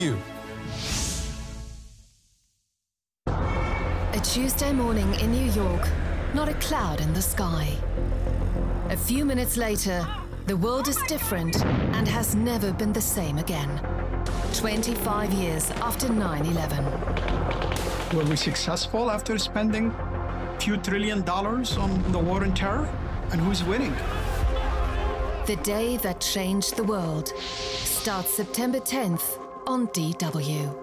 You. A Tuesday morning in New York, not a cloud in the sky. A few minutes later, the world is different and has never been the same again. 25 years after 9/11. Were we successful after spending a few $1 trillion on the war on terror? And who's winning? The day that changed the world starts September 10th on DW.